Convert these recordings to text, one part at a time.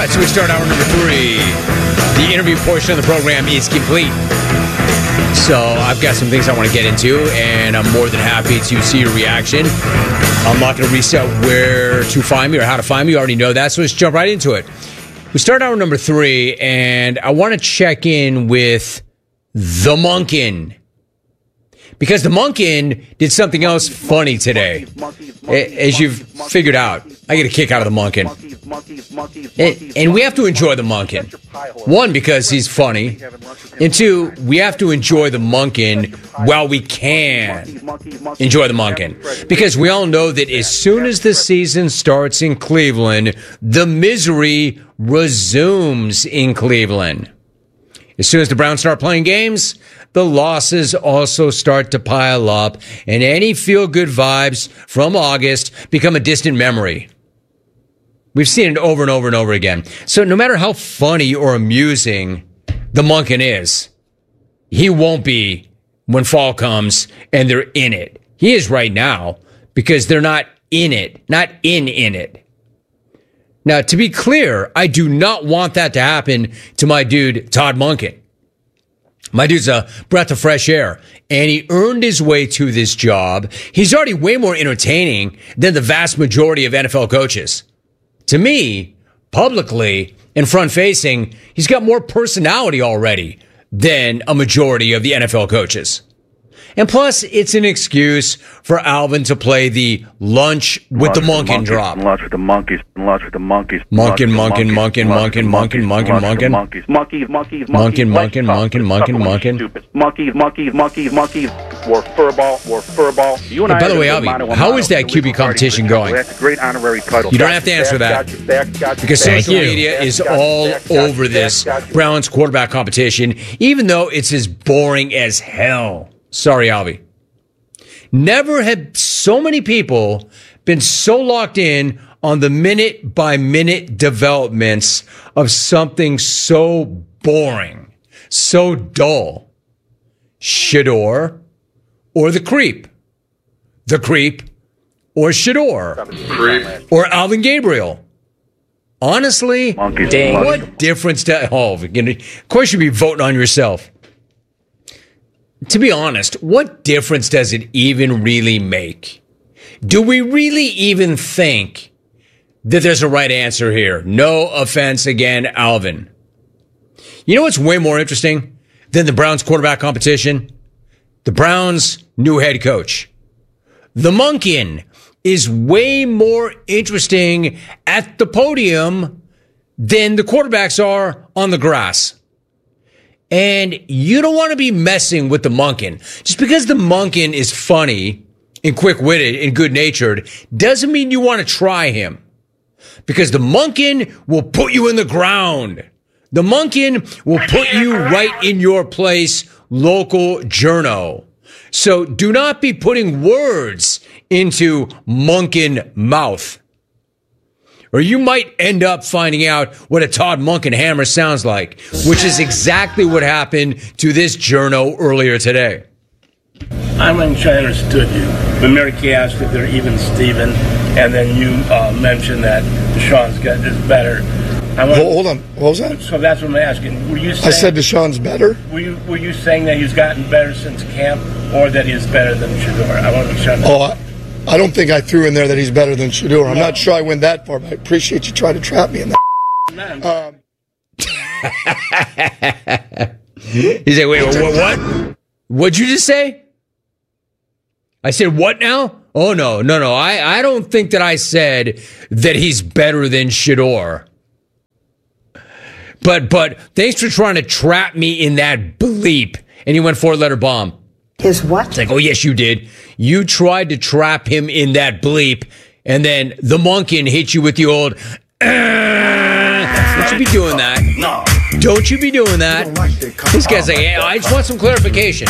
right, so we start hour number 3. The interview portion of the program is complete. So I've got some things I want to get into, and I'm more than happy to see your reaction. I'm not going to reset where to find me or how to find me. You already know that, so let's jump right into it. We start hour number 3, and I want to check in with the Monken. Because the Monken did something else funny today. As you've figured out, I get a kick out of the Monken. And we have to enjoy the Monken. 1, because he's funny. And 2, we have to enjoy the Monken while we can enjoy the Monken. Because we all know that as soon as the season starts in Cleveland, the misery resumes in Cleveland. As soon as the Browns start playing games, the losses also start to pile up, and any feel-good vibes from August become a distant memory. We've seen it over and over and over again. So no matter how funny or amusing the Monken is, he won't be when fall comes and they're in it. He is right now because they're not in it, not in it. Now, to be clear, I do not want that to happen to my dude, Todd Monken. My dude's a breath of fresh air, and he earned his way to this job. He's already way more entertaining than the vast majority of NFL coaches. To me, publicly and front-facing, he's got more personality already than a majority of the NFL coaches. And plus, it's an excuse for Alvin to play the lunch with the Monken drop. Lunch with the monkeys. Lunch with the monkeys. Monken. Monkeys. We're furball. You and by the way, Albie, how is that QB competition going? That's a great honorary title. You don't have to answer that. Because social media is all over this Browns quarterback competition, even though it's as boring as hell. Sorry, Albie. Never have so many people been so locked in on the minute-by-minute developments of something so boring, so dull. Shador or the creep. The creep or Shador. Creep. Or Alvin Gabriel. Honestly, what difference does... Oh, of course you'd be voting on yourself. To be honest, what difference does it even really make? Do we really even think that there's a right answer here? No offense again, Alvin. You know what's way more interesting than the Browns quarterback competition? The Browns' new head coach. The Monken is way more interesting at the podium than the quarterbacks are on the grass. And you don't want to be messing with the Monken. Just because the Monken is funny and quick-witted and good-natured doesn't mean you want to try him. Because the Monken will put you in the ground. The Monken will put you right in your place, local journo. So do not be putting words into Monken mouth. Or you might end up finding out what a Todd Monken hammer sounds like, which is exactly what happened to this journo earlier today. I'm unsure I understood you. When Mary Kay asked if they're even Steven, and then you mentioned that Deshaun's is better. Hold on. What was that? So that's what I'm asking. Were you saying, I said Deshaun's better? Were you saying that he's gotten better since camp, or that he's better than Shador? I want to make sure. I don't think I threw in there that he's better than Shador. I'm not sure I went that far, but I appreciate you trying to trap me in that. He said, wait, what? What'd you just say? I said, what now? Oh, no. I don't think that I said that he's better than Shador. But thanks for trying to trap me in that bleep. And you went 4-letter bomb. His what? It's like, oh, yes, you did. You tried to trap him in that bleep, and then the Monken hit you with the old, don't you be doing that. No. Don't you be doing that. This guy's like, hey, I just want some clarification.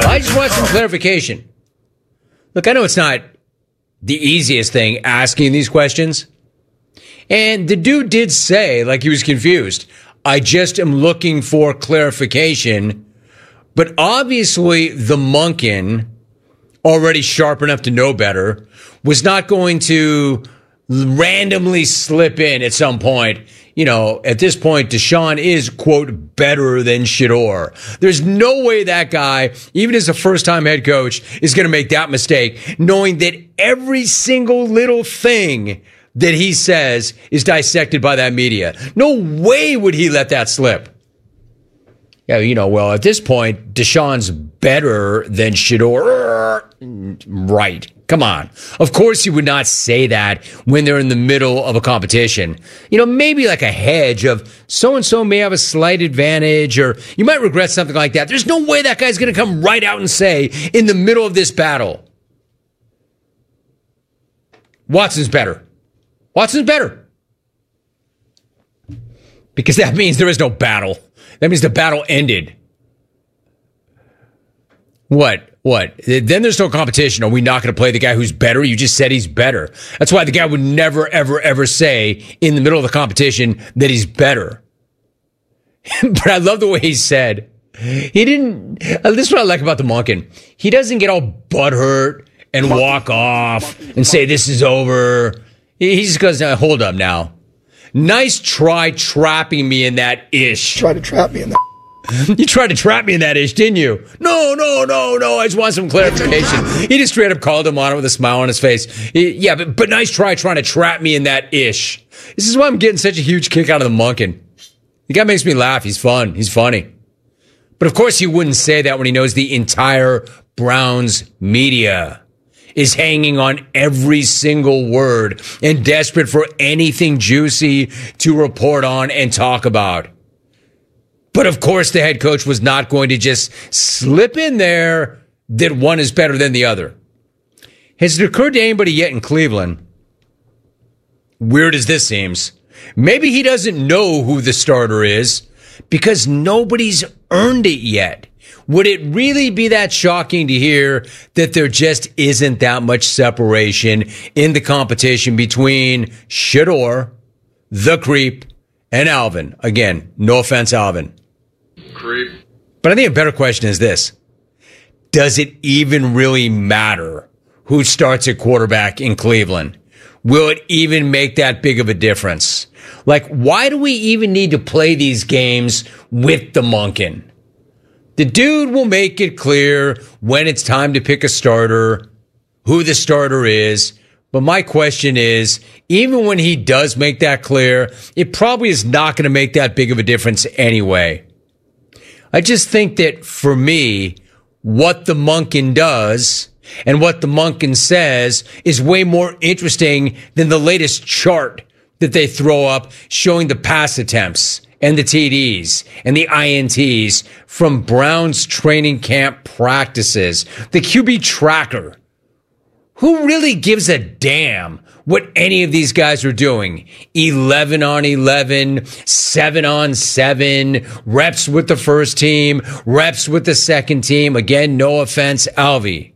Look, I know it's not the easiest thing asking these questions. And the dude did say, like he was confused, I just am looking for clarification. But obviously, the Monken, already sharp enough to know better, was not going to randomly slip in at some point. You know, at this point, Deshaun is, quote, better than Shedeur. There's no way that guy, even as a first-time head coach, is going to make that mistake, knowing that every single little thing that he says is dissected by that media. No way would he let that slip. Yeah, you know, well, at this point, Deshaun's better than Shedeur. Right. Come on. Of course you would not say that when they're in the middle of a competition. You know, maybe like a hedge of so-and-so may have a slight advantage, or you might regret something like that. There's no way that guy's going to come right out and say, in the middle of this battle, Watson's better. Watson's better. Because that means there is no battle. That means the battle ended. What? Then there's no competition. Are we not going to play the guy who's better? You just said he's better. That's why the guy would never, ever, ever say in the middle of the competition that he's better. But I love the way he said. He didn't. This is what I like about the Monken. He doesn't get all butthurt and walk off and say this is over. He just goes, hold up now. Nice try trapping me in that ish. Try to trap me in that. You tried to trap me in that ish, didn't you? No. I just want some clarification. He just straight up called him on it with a smile on his face. Yeah, but nice try trying to trap me in that ish. This is why I'm getting such a huge kick out of the Monken. The guy makes me laugh. He's fun. He's funny. But of course he wouldn't say that when he knows the entire Browns media is hanging on every single word and desperate for anything juicy to report on and talk about. But of course, the head coach was not going to just slip in there that one is better than the other. Has it occurred to anybody yet in Cleveland, weird as this seems, maybe he doesn't know who the starter is because nobody's earned it yet? Would it really be that shocking to hear that there just isn't that much separation in the competition between Shedeur, the Creep, and Alvin? Again, no offense, Alvin. Creep. But I think a better question is this. Does it even really matter who starts at quarterback in Cleveland? Will it even make that big of a difference? Like, why do we even need to play these games with the Monken? The dude will make it clear when it's time to pick a starter, who the starter is. But my question is, even when he does make that clear, it probably is not going to make that big of a difference anyway. I just think that for me, what the Monken does and what the Monken says is way more interesting than the latest chart that they throw up showing the pass attempts and the TDs and the INTs from Browns training camp practices, the QB tracker. Who really gives a damn what any of these guys are doing? 11 on 11, 7 on 7, reps with the first team, reps with the second team. Again, no offense, Alvy.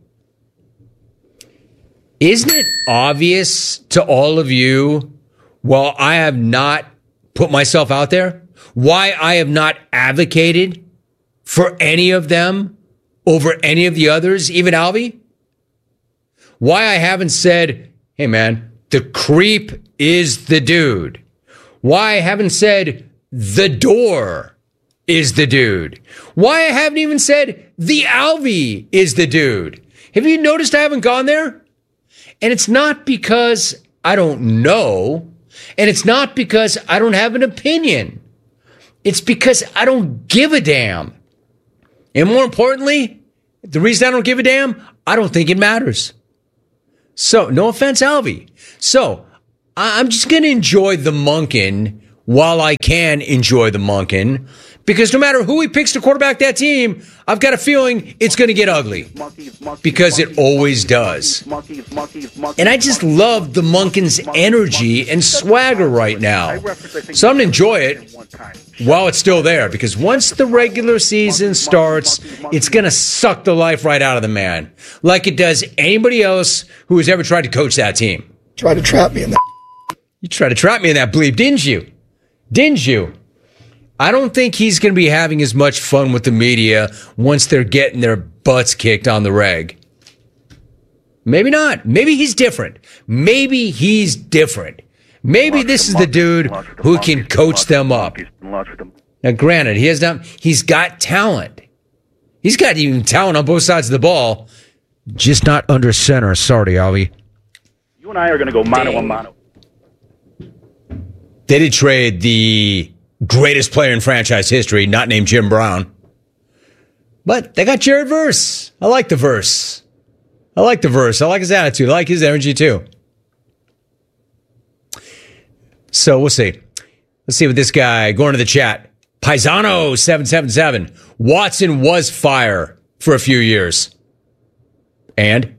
Isn't it obvious to all of you, while I have not put myself out there, why I have not advocated for any of them over any of the others, even Alvy? Why I haven't said, hey man, the Creep is the dude. Why I haven't said the Door is the dude. Why I haven't even said the Alvy is the dude. Have you noticed I haven't gone there? And it's not because I don't know, and it's not because I don't have an opinion. It's because I don't give a damn. And more importantly, the reason I don't give a damn, I don't think it matters. So, no offense, Alvy. So, I'm just going to enjoy the Monken while I can enjoy the Monken, because no matter who he picks to quarterback that team, I've got a feeling it's going to get ugly, because it always does. And I just love the Monken's energy and swagger right now. So I'm going to enjoy it while it's still there, because once the regular season starts, it's going to suck the life right out of the man, like it does anybody else who has ever tried to coach that team. Try to trap me in that. You tried to trap me in that bleep, didn't you? Didn't you? I don't think he's going to be having as much fun with the media once they're getting their butts kicked on the reg. Maybe not. Maybe he's different. Maybe he's different. Maybe this is the dude who can coach them up. Now, granted, he's got talent. He's got even talent on both sides of the ball, just not under center. Sorry, Alvy. You and I are going to go mano a mano. They did trade the greatest player in franchise history, not named Jim Brown. But they got Jared Verse. I like the Verse. I like his attitude. I like his energy, too. So we'll see. Let's see what this guy, going to the chat. Paisano777. Watson was fire for a few years. And?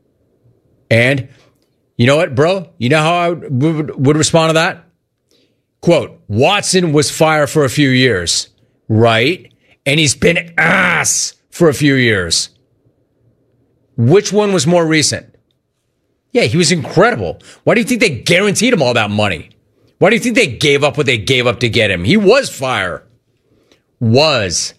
You know what, bro? You know how I would respond to that? Quote, Watson was fire for a few years. Right? And he's been ass for a few years. Which one was more recent? Yeah, he was incredible. Why do you think they guaranteed him all that money? Why do you think they gave up what they gave up to get him? He was fire. Was.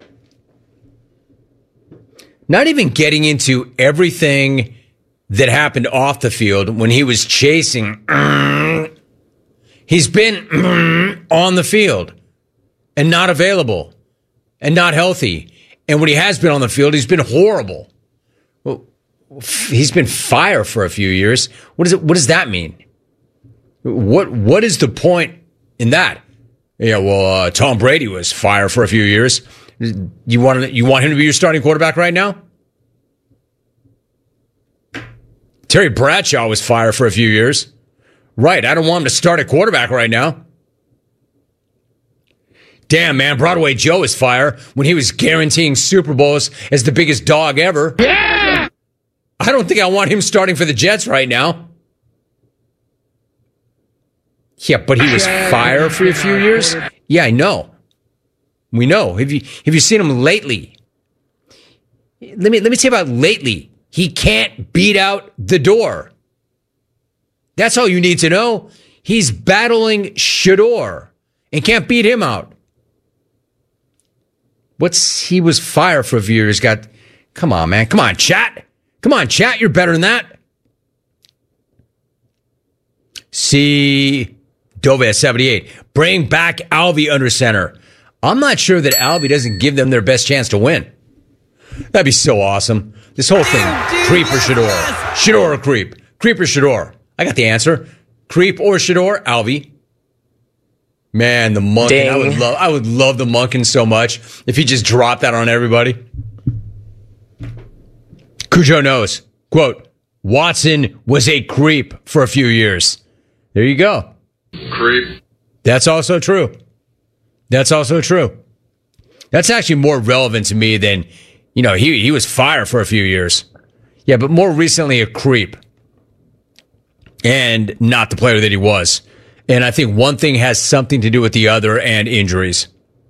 Not even getting into everything that happened off the field when he was chasing. He's been on the field and not available and not healthy. And when he has been on the field, he's been horrible. Well, he's been fire for a few years. What does that mean? What is the point in that? Yeah, well, Tom Brady was fire for a few years. You want him to be your starting quarterback right now? Terry Bradshaw was fire for a few years. Right, I don't want him to start at quarterback right now. Damn, man, Broadway Joe is fire when he was guaranteeing Super Bowls as the biggest dog ever. Yeah! I don't think I want him starting for the Jets right now. Yeah, but he was fire for a few years? Yeah, I know. We know. Have you seen him lately? Let me tell you about lately. He can't beat out the door. That's all you need to know. He's battling Shador and can't beat him out. He was fire for a few years. Come on, man. Come on, chat. You're better than that. See, Dove 78. Bring back Alvy under center. I'm not sure that Alvy doesn't give them their best chance to win. That'd be so awesome. This whole thing. Creep or Shador? Shador or Creep? Creep or Shador? I got the answer. Creep or Shador? Alvy. Man, the Monken. I would love the Monken so much if he just dropped that on everybody. Cujo knows. Quote, Watson was a creep for a few years. There you go. Creep. That's also true. That's actually more relevant to me than, he was fire for a few years. Yeah, but more recently a creep. And not the player that he was. And I think one thing has something to do with the other and injuries.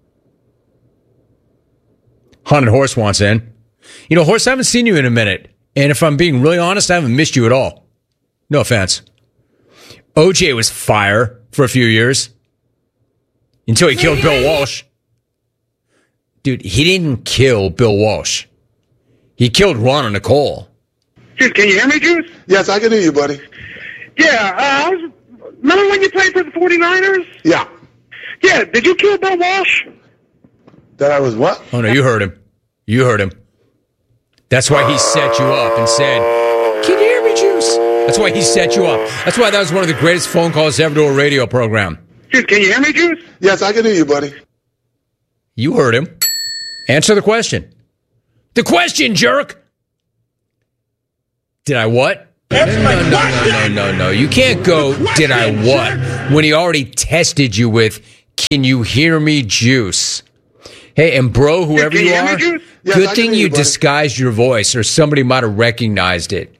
Haunted Horse wants in. Horse, I haven't seen you in a minute. And if I'm being really honest, I haven't missed you at all. No offense. OJ was fire for a few years. Until he killed Bill Walsh. Dude, he didn't kill Bill Walsh. He killed Ron and Nicole. Dude, can you hear me, Juice? Yes, I can hear you, buddy. Yeah, remember when you played for the 49ers? Yeah. Yeah, did you kill Bill Walsh? That I was what? Oh, no, you heard him. That's why he set you up and said, can you hear me, Juice? That's why he set you up. That's why that was one of the greatest phone calls ever to a radio program. Dude, can you hear me, Juice? Yes, I can hear you, buddy. You heard him. Answer the question. The question, jerk! Did I what? No. You can't go, did I what? When he already tested you with, can you hear me, Juice? Hey, and bro, whoever you are, good thing you disguised your voice or somebody might have recognized it.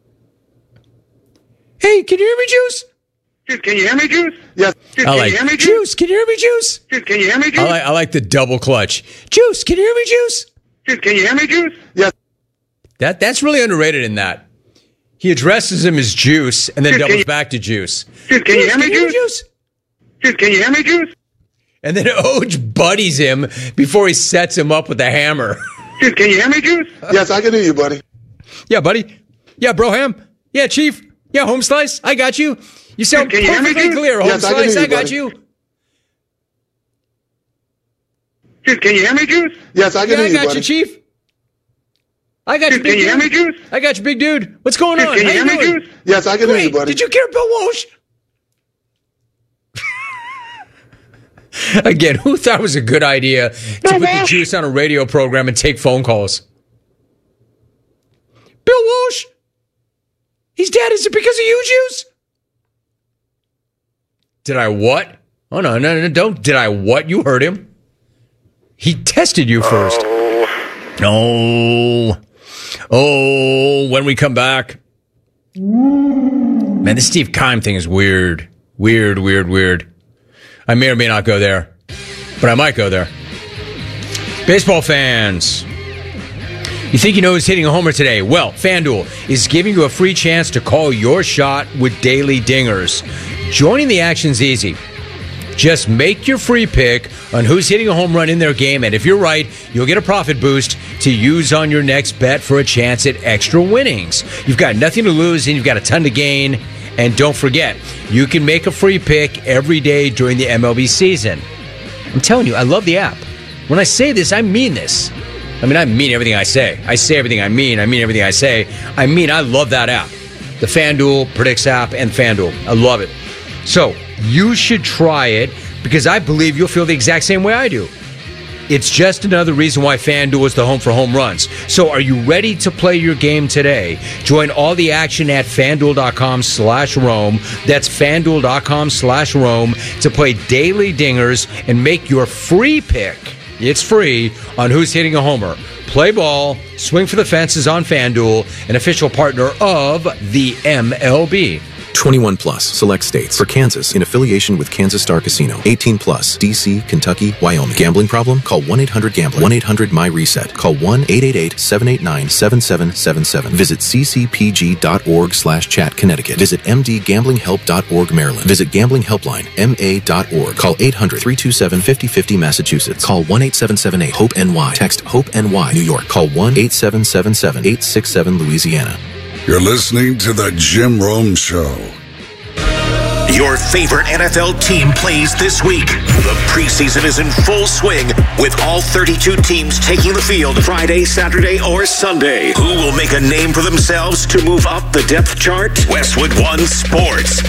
Hey, can you hear me, Juice? Dude, can you hear me, Juice? Yes. Dude, can you hear me, Juice? Can you hear me, Juice? Dude, can you hear me, Juice? I like the double clutch. Juice, can you hear me, Juice? Dude, can you hear me, Juice? Yes. That's really underrated in that. He addresses him as Juice and then doubles back to Juice. Dude, can you hear me, Juice? Dude, can you hear me, Juice? And then Oj buddies him before he sets him up with the hammer. Dude, can you hear me, Juice? Yes, I can hear you, buddy. Yeah, buddy. Yeah, Broham. Yeah, Chief. Yeah, Home Slice. I got you. You sound Can you hear me, perfectly Chief? clear, Home Yes, I can Slice. hear you, I got buddy. you. Juice, can you hear me, Juice? Yes, I can Yeah, hear I you, got buddy. you, Chief. I got you, Juice, big can you hear me, dude. Juice? I got you, big dude. What's going Juice, on? can you How hear you me, doing? Juice? Yes, I can hear you, Wait, buddy. did you hear Bill Walsh? Again, who thought it was a good idea to put the Juice on a radio program and take phone calls? Bill Walsh? He's dead. Is it because of you, Juice? Did I what? Oh, no, don't. Did I what? You heard him. He tested you first. Oh, when we come back. Man, this Steve Keim thing is weird. Weird. I may or may not go there, but I might go there. Baseball fans, you think you know who's hitting a homer today? Well, FanDuel is giving you a free chance to call your shot with daily dingers. Joining the action's easy. Just make your free pick on who's hitting a home run in their game, and if you're right, you'll get a profit boost to use on your next bet for a chance at extra winnings. You've got nothing to lose, and you've got a ton to gain. And don't forget, you can make a free pick every day during the MLB season. I'm telling you, I love the app. When I say this, I mean this. I mean everything I say. I say everything I mean everything I say. I love that app. The FanDuel Predicts app and FanDuel. I love it. So, you should try it because I believe you'll feel the exact same way I do. It's just another reason why FanDuel is the home for home runs. So are you ready to play your game today? Join all the action at FanDuel.com/Rome. That's FanDuel.com/Rome to play daily dingers and make your free pick. It's free on who's hitting a homer. Play ball, swing for the fences on FanDuel, an official partner of the MLB. 21 plus, select states. For Kansas, in affiliation with Kansas Star Casino. 18 plus, D.C., Kentucky, Wyoming. Gambling problem? Call 1-800-GAMBLER. 1-800-MY-RESET. Call 1-888-789-7777. Visit ccpg.org/chat, Connecticut. Visit mdgamblinghelp.org, Maryland. Visit Gambling Helpline, ma.org. Call 800-327-5050, Massachusetts. Call 1-8778-HOPE-NY. Text HOPE-NY, New York. Call 1-8777-867, Louisiana. You're listening to The Jim Rome Show. Your favorite NFL team plays this week. The preseason is in full swing with all 32 teams taking the field Friday, Saturday, or Sunday. Who will make a name for themselves to move up the depth chart? Westwood One Sports.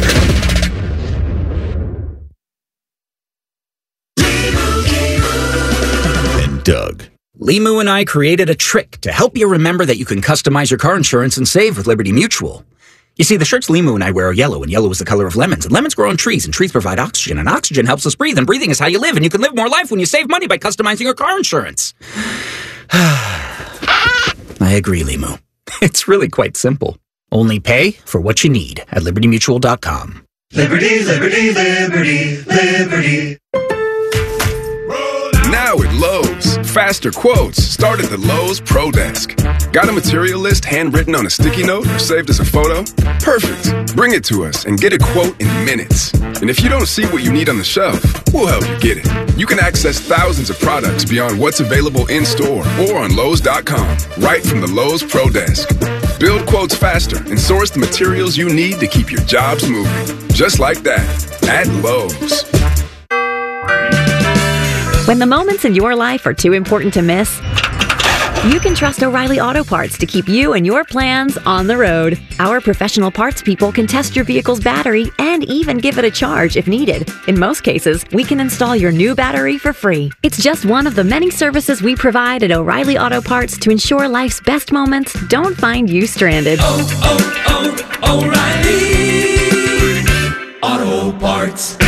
And Doug. Limu and I created a trick to help you remember that you can customize your car insurance and save with Liberty Mutual. You see, the shirts Limu and I wear are yellow, and yellow is the color of lemons, and lemons grow on trees, and trees provide oxygen, and oxygen helps us breathe, and breathing is how you live, and you can live more life when you save money by customizing your car insurance. I agree, Limu. It's really quite simple. Only pay for what you need at LibertyMutual.com. Liberty, liberty, liberty, liberty. Now at Lowe's, faster quotes start at the Lowe's Pro Desk. Got a material list handwritten on a sticky note or saved as a photo? Perfect. Bring it to us and get a quote in minutes. And if you don't see what you need on the shelf, we'll help you get it. You can access thousands of products beyond what's available in store or on Lowe's.com, right from the Lowe's Pro Desk. Build quotes faster and source the materials you need to keep your jobs moving. Just like that, at Lowe's. When the moments in your life are too important to miss, you can trust O'Reilly Auto Parts to keep you and your plans on the road. Our professional parts people can test your vehicle's battery and even give it a charge if needed. In most cases, we can install your new battery for free. It's just one of the many services we provide at O'Reilly Auto Parts to ensure life's best moments don't find you stranded. O'Reilly Auto Parts.